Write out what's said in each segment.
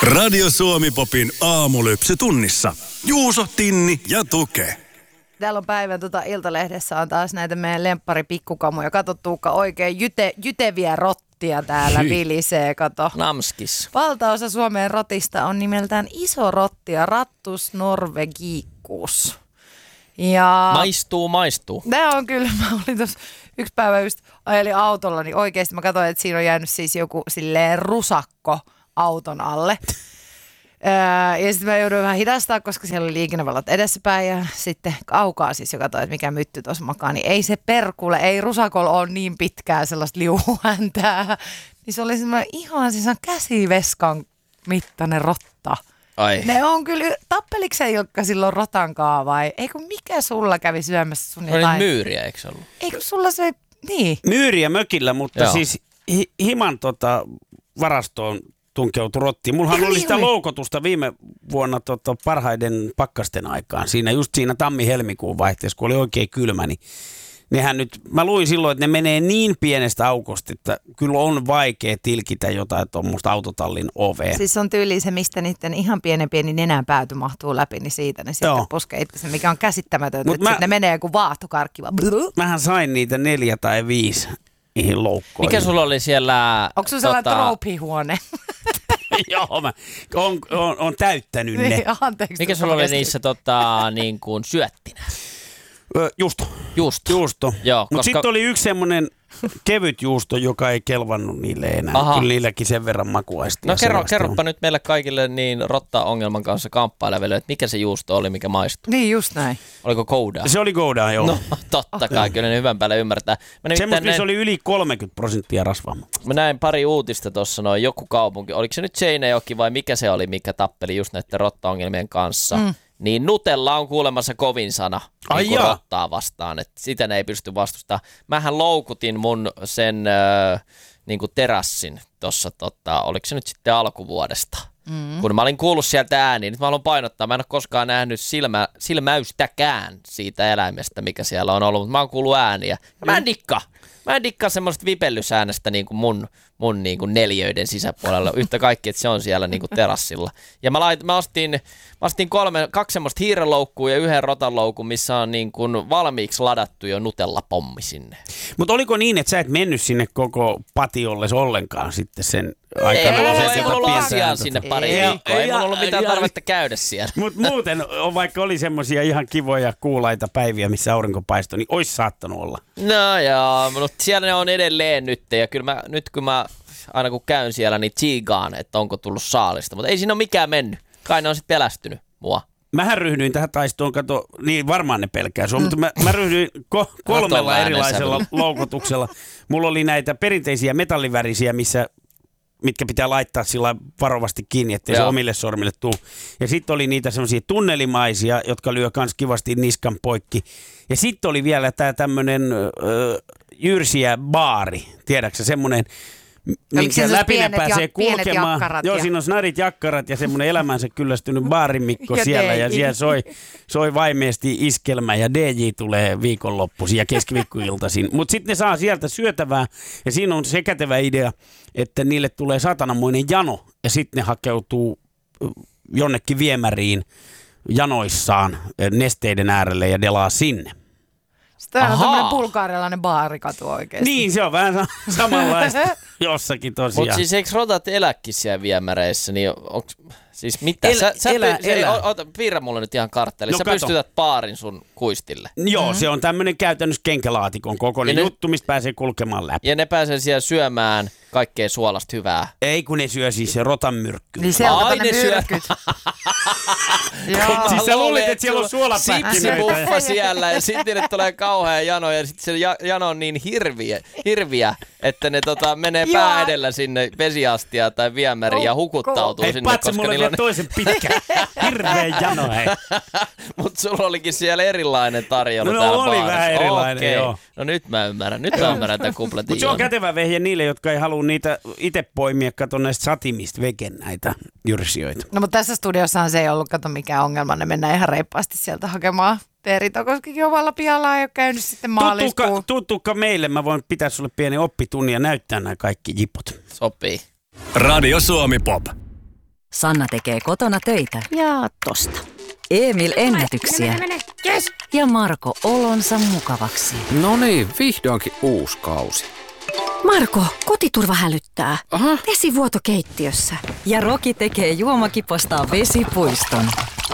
Radio Suomi Popin aamulypsy tunnissa. Juuso, Tinni ja Tuke. Täällä on päivän Iltalehdessä on taas näitä meidän lemppari-pikkukamuja. Kato Tuukka, oikein jyteviä rottia täällä vilisee, kato. Namskis. Valtaosa Suomen rotista on nimeltään iso rotti ja Rattus norvegicus. Ja Maistuu. Tämä on kyllä, mä olin tuossa yksi päivä just ajelin autolla, niin oikeasti mä katsoin, että siinä on jäänyt siis joku silleen rusakko auton alle. Ja sitten mä jouduin vähän hidastaa, koska siellä oli liikennevalot edessäpäin ja sitten kaukaa siis, joka katsoi, että mikä mytty tuossa makaa, niin ei se perkule, ei rusakolla ole niin pitkää sellaista liuhäntää. Niin se oli semmoinen ihan siis käsiveskan mittainen rotta. Ai. Ne on kyllä, tappeliko se Ilkka silloin rotankaa vai? Eikö mikä sulla kävi syömässä sun jotain? Oli myyriä, eikö se ollut? Eikö sulla se, niin? Myyriä mökillä, mutta Joo. siis himan varastoon tunkeutui rotti. Mullahan oli sitä loukotusta viime vuonna parhaiden pakkasten aikaan. Siinä tammi-helmikuun vaihteessa, kun oli oikein kylmä, niin nehän nyt, mä luin silloin, että ne menee niin pienestä aukosta, että kyllä on vaikea tilkitä jotain tuommoista autotallin ovea. Siis on tyyli se, mistä niiden ihan pieni nenänpääty mahtuu läpi, niin siitä ne sitten puskee itsensä, mikä on käsittämätöntä. Että ne menee joku vaahtokarkki vaan. Mähän sain niitä 4 tai 5 niihin loukkoihin. Mikä sulla oli siellä? Onko sulla sellainen troopihuone? Joo, mä on täyttänyt ne. Niin, anteeksi. Mikä sulla oli niissä niin kuin syöttinä? Juusto. Joo, mutta sitten oli yksi semmoinen kevyt juusto, joka ei kelvannut niille enää. Aha. Kyllä niilläkin sen verran makuaisti. No kerropa nyt meille kaikille niin rotta-ongelman kanssa kamppaileville, että mikä se juusto oli, mikä maistui. Niin, just näin. Oliko Gouda? Se oli Gouda, joo. No totta kai, kyllä ne hyvän päälle ymmärtää. Semmoista, missä oli yli 30% rasvaa. Mä näin pari uutista tuossa, noin joku kaupunki, oliko se nyt Seinäjoki vai mikä se oli, mikä tappeli just näiden rotta-ongelmien kanssa. Niin Nutella on kuulemassa kovin sana niin rottaa vastaan, että sitä ne ei pysty vastustamaan. Mähän loukutin mun sen niin kuin terassin tuossa, oliko se nyt sitten alkuvuodesta. Kun mä olin kuullut sieltä ääniä, nyt mä haluan painottaa, mä en ole koskaan nähnyt silmäystäkään siitä eläimestä, mikä siellä on ollut, mutta mä oon kuullut ääniä. Ja mä en dikkaa semmoista vipellysäänestä niin kuin mun niin kuin neliöiden sisäpuolella yhtä kaikki, että se on siellä niin kuin terassilla. Ja mä ostin 2 semmoista hiirenloukkua ja 1 rotanloukun, missä on niin kuin valmiiksi ladattu jo Nutella-pommi sinne. Mutta oliko niin, että sä et mennyt sinne koko patiolles ollenkaan sitten sen aikana? Ei mulla ollut asiaa sinne pari viikkoa, ei mulla ollut mitään tarvetta käydä siellä. Mutta muuten, vaikka oli semmoisia ihan kivoja kuulaita päiviä, missä aurinko paistoi, niin olisi saattanut olla. No joo, mutta siellä ne on edelleen nyt, ja kyllä kun mä aina kun käyn siellä, niin tsiigaan, että onko tullut saalista, mutta ei siinä ole mikään mennyt. Kai ne on sitten pelästynyt mua. Mähän ryhdyin tähän taistoon, niin varmaan ne pelkää sua, mutta mä ryhdyin 3 erilaisella loukutuksella. Mulla oli näitä perinteisiä metallivärisiä, mitkä pitää laittaa sillä varovasti kiinni, ettei se omille sormille tuu. Ja sitten oli niitä semmoisia tunnelimaisia, jotka lyö kans kivasti niskan poikki. Ja sitten oli vielä tää tämmönen jyrsiä baari, tiedätkö semmonen, minkä läpi ne pääsee kulkemaan. Joo, siinä on snarit jakkarat ja semmoinen elämänsä kyllästynyt baarimikko siellä. Ja siellä soi vaimeesti iskelmä ja DJ tulee viikonloppuisin ja keskiviikkoiltaisin. Mutta sitten ne saa sieltä syötävää ja siinä on se kätevä idea, että niille tulee satananmoinen jano ja sitten ne hakeutuu jonnekin viemäriin janoissaan nesteiden äärelle ja delaa sinne. Tämä on tämmöinen bulgaarialainen baarikatu oikeasti. Niin, se on vähän samanlaista jossakin tosiaan. Mutta siis eikö rotat eläkin siellä viemäreissä, niin onks, siis mitä? Piirrä mulle nyt ihan kartteli. Sä pystytät baarin sun kuistille. Joo, se on tämmöinen käytännössä kenkälaatikon kokoinen juttu, mistä pääsee kulkemaan läpi. Ja ne pääsee siellä syömään kaikkea suolasta hyvää. Ei, kun ne syö siis se rotan myrkky. Niin sieltä ne myrkyt. Siis sä luulit, että siellä on suolapähkinöitä. Sipsipuffa siellä ja sitten ne tulee kauhean jano ja sitten se jano on niin hirviä, että ne menee pää edellä sinne vesiastiaan tai viemäriin ja hukuttautuu sinne. Hei, patsi mulle vielä toisen pitkään. Hirveä jano, hei. Mutta sulla olikin siellä erilainen tarjolla täällä oli baarissa. Vähän erilainen, joo. No nyt mä ymmärrän tämän kupletin. Mutta se on kätevä vehje niille, jotka ei halua niitä itse poimia, kato näistä satimista veken näitä jyrsijöitä. No mutta tässä studiossahan se ei ollut, kato mikään ongelma, ne mennään ihan reippaasti sieltä hakemaan Terito, koska Jovalla pihalla ei ole käynyt sitten maaliskuun. Tuttuka meille, mä voin pitää sulle pienen oppitunnin ja näyttää nämä kaikki jipot. Sopii. Radio Suomi Pop. Sanna tekee kotona töitä. Ja tosta. Emil ennätyksiä. Yes. Ja Marko olonsa mukavaksi. No niin, vihdoinkin uusi kausi. Marko, kotiturva hälyttää. Aha. Vesivuoto keittiössä. Ja Roki tekee juomakipostaan vesipuiston.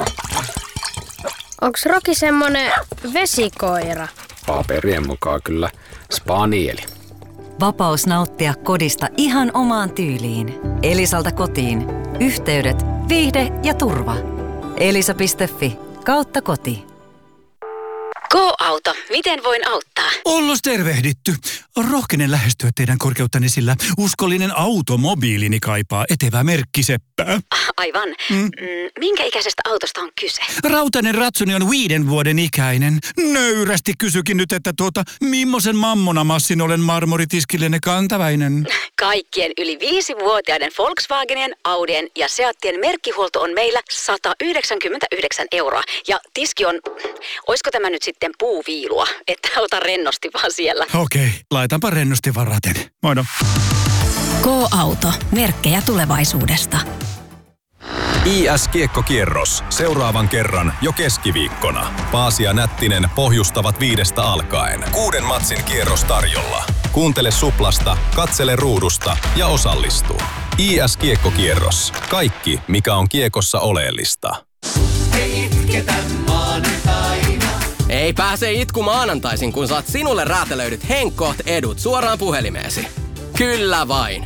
Onks Roki semmonen vesikoira? Paperien mukaan kyllä spanieli. Vapaus nauttia kodista ihan omaan tyyliin. Elisalta kotiin. Yhteydet, viihde ja turva. Elisa.fi/koti. Go-auto, miten voin auttaa? Ollos tervehditty. Rohkenen lähestyä teidän korkeuttanne, sillä uskollinen automobiilini kaipaa etevää merkkiseppää. Aivan. Minkä ikäisestä autosta on kyse? Rautainen ratsuni on 5 vuoden ikäinen. Nöyrästi kysykin nyt, että mimmosen mammonamassin olen marmoritiskillenne kantaväinen. Kaikkien yli 5-vuotiaiden Volkswagenien, Audien ja Seattien merkkihuolto on meillä 199 €. Ja tiski on, oisko tämä nyt sitten puuviilua, että ota rennosti vaan siellä. Okei, laitanpa rennosti varaten. Moido. Go-auto, merkkejä tulevaisuudesta. IS-kiekkokierros seuraavan kerran jo keskiviikkona. Paasi ja Nättinen pohjustavat 5 alkaen. 6 matsin kierros tarjolla. Kuuntele Suplasta, katsele ruudusta ja osallistu. IS-kiekkokierros. Kaikki, mikä on kiekossa oleellista. Ei pääse itku maanantaisin, kun saat sinulle räätälöidyt Henkkoht edut suoraan puhelimeesi. Kyllä vain.